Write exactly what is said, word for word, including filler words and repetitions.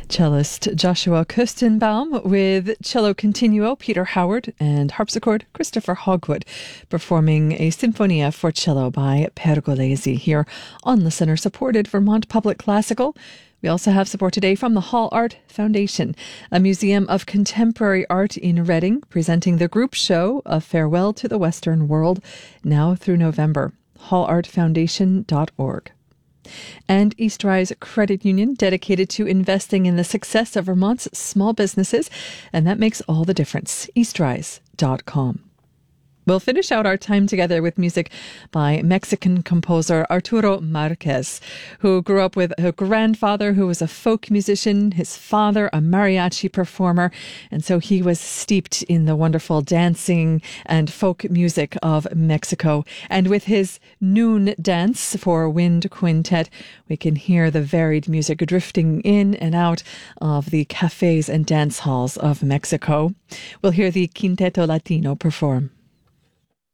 Cellist Joshua Kirstenbaum with cello continuo Peter Howard and harpsichord Christopher Hogwood performing a Sinfonia for cello by Pergolesi here on listener-supported Vermont Public Classical. We also have support today from the Hall Art Foundation, a museum of contemporary art in Reading, presenting the group show A Farewell to the Western World, now through November. hall art foundation dot org. And Eastrise Credit Union, dedicated to investing in the success of Vermont's small businesses, and that makes all the difference. eastrise dot com. We'll finish out our time together with music by Mexican composer Arturo Marquez, who grew up with a grandfather who was a folk musician, his father a mariachi performer, and so he was steeped in the wonderful dancing and folk music of Mexico. And with his Noon Dance for Wind Quintet, we can hear the varied music drifting in and out of the cafes and dance halls of Mexico. We'll hear the Quinteto Latino perform.